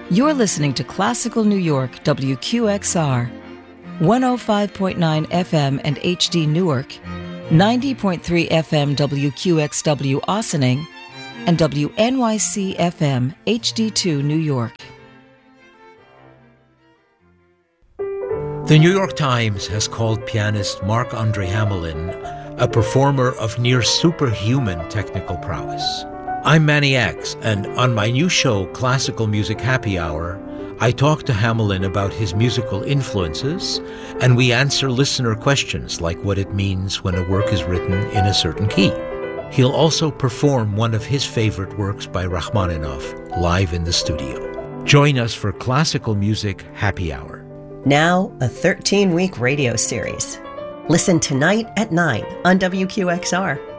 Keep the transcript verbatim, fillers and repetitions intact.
You're listening to Classical New York W Q X R, one oh five point nine F M and H D Newark, ninety point three F M W Q X W Ossining, and W N Y C F M H D two New York. The New York Times has called pianist Marc-Andre Hamelin a performer of near superhuman technical prowess. I'm Manny X, and on my new show, Classical Music Happy Hour, I talk to Hamelin about his musical influences, and we answer listener questions like what it means when a work is written in a certain key. He'll also perform one of his favorite works by Rachmaninoff live in the studio. Join us for Classical Music Happy Hour. Now, a thirteen-week radio series. Listen tonight at nine on W Q X R.